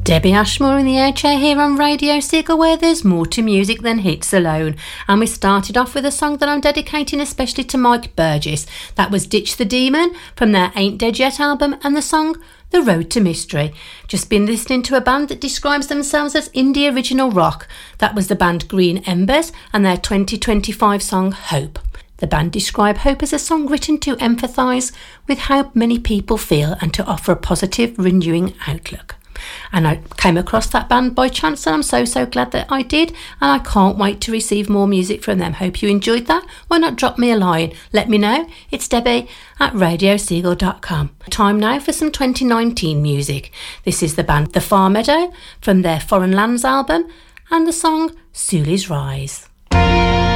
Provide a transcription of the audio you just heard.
Debbie Ashmore in the air chair here on Radio Seagull, where there's more to music than hits alone. And we started off with a song that I'm dedicating especially to Mike Burgess. That was Ditch the Demon from their Ain't Dead Yet album, and the song The Road to Mystery. Just been listening to a band that describes themselves as indie original rock. That was the band Green Embers and their 2025 song Hope. The band describe hope as a song written to empathise with how many people feel and to offer a positive, renewing outlook. And I came across that band by chance, and I'm so glad that I did, and I can't wait to receive more music from them. Hope you enjoyed that. Why not drop me a line? Let me know. It's Debbie@radioseagull.com. Time now for some 2019 music. This is the band The Far Meadow from their Foreign Lands album and the song Suli's Rise.